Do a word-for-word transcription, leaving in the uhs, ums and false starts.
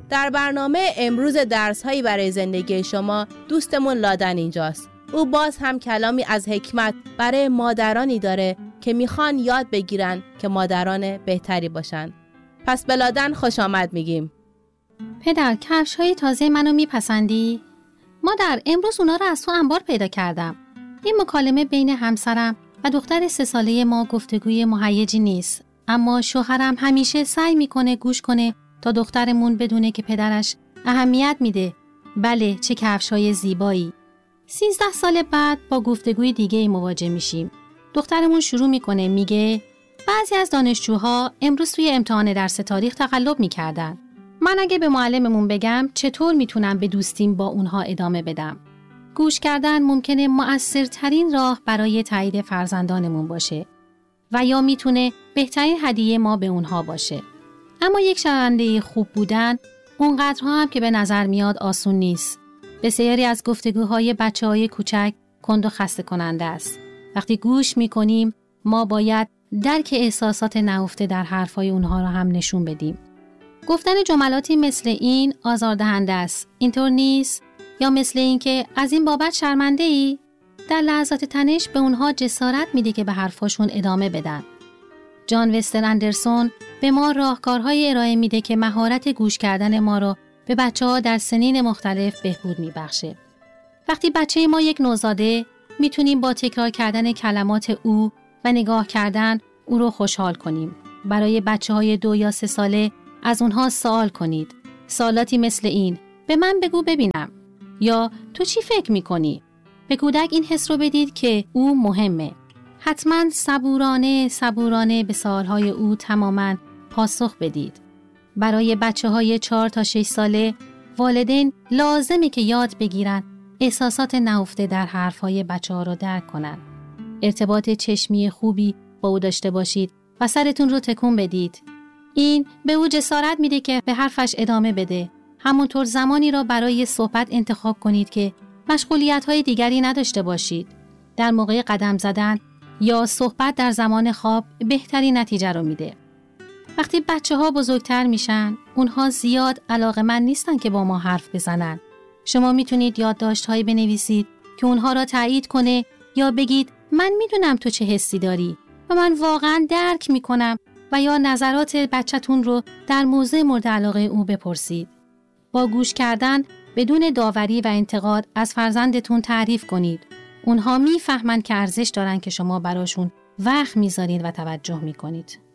در برنامه امروز درس‌هایی برای زندگی شما دوستمون لادن اینجاست. او باز هم کلامی از حکمت برای مادرانی داره که میخوان یاد بگیرن که مادران بهتری باشن. پس به لادن خوش آمد میگیم. پدر، کفش‌های تازه منو میپسندی؟ مادر، امروز اونا رو از تو انبار پیدا کردم. این مکالمه بین همسرم و دختر سه ساله ما گفتگوی مهیجی نیست، اما شوهرم همیشه سعی میکنه گوش کنه تا دخترمون بدونه که پدرش اهمیت میده. بله، چه کفش‌های زیبایی. سیزده سال بعد با گفتگوی دیگه مواجه میشیم. دخترمون شروع میکنه میگه بعضی از دانشجوها امروز توی امتحان درس تاریخ تقلب میکردن. من اگه به معلممون بگم چطور میتونم به دوستیم با اونها ادامه بدم؟ گوش کردن ممکنه مؤثرترین راه برای تایید فرزندانمون باشه و یا میتونه بهترین هدیه ما به اونها باشه. اما یک شنونده خوب بودن اونقدرها هم که به نظر میاد آسون نیست. بسیاری از گفتگوهای بچه‌های کوچک کند و خسته کننده است. وقتی گوش میکنیم ما باید درک احساسات نهفته در حرفای اونها رو هم نشون بدیم. گفتن جملاتی مثل این آزاردهنده است، اینطور نیست؟ یا مثل این که از این بابت شرمنده ای؟ در لحظات تنش به اونها جسارت میده که به حرفاشون ادامه بدن. جان وستر اندرسون به ما راهکارهای ارائه میده که مهارت گوش کردن ما رو به بچه‌ها در سنین مختلف بهبود میبخشه. وقتی بچه ما یک نوزاده، میتونیم با تکرار کردن کلمات او و نگاه کردن او رو خوشحال کنیم. برای بچه‌های دو یا سه ساله از اونها سوال کنید. سوالاتی مثل این: به من بگو ببینم، یا تو چی فکر میکنی؟ به کودک این حس رو بدید که او مهمه. حتما صبورانه صبورانه به سوالهای او تماماً پاسخ بدید. برای بچه‌های چهار تا شش ساله والدین لازمه که یاد بگیرن احساسات نهفته در حرفهای بچه‌ها رو درک کنن. ارتباط چشمی خوبی با او داشته باشید و سرتون رو تکون بدید. این به او جسارت میده که به حرفش ادامه بده. همونطور زمانی را برای صحبت انتخاب کنید که مشغولیت‌های دیگری نداشته باشید. در موقع قدم زدن یا صحبت در زمان خواب بهترین نتیجه رو میده. وقتی بچه‌ها بزرگتر میشن، اونها زیاد علاقه‌مند نیستن که با ما حرف بزنن. شما میتونید یادداشت‌هایی بنویسید که اونها را تایید کنه یا بگید من میدونم تو چه حسی داری و من واقعاً درک میکنم، و یا نظرات بچه‌تون رو در موضوع مورد علاقه او بپرسید. با گوش کردن بدون داوری و انتقاد از فرزندتون تعریف کنید. اونها میفهمن که ارزش دارن که شما براشون وقت میذارید و توجه میکنید.